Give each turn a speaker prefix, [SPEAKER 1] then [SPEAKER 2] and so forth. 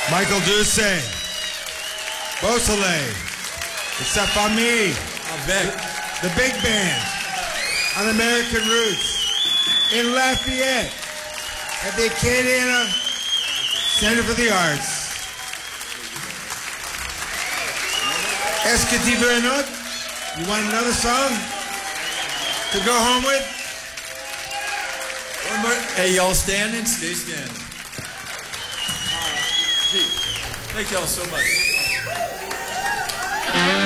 [SPEAKER 1] Michael Doucet, Beausoleil, Sa Famille,
[SPEAKER 2] Avec.
[SPEAKER 1] the big band on American Roots in Lafayette at the Acadiana Center for the Arts. Est-ce que tu veux un autre? You want another song to go home with?
[SPEAKER 2] One more. Hey, y'all standing? Stay standing. Thank y'all so much.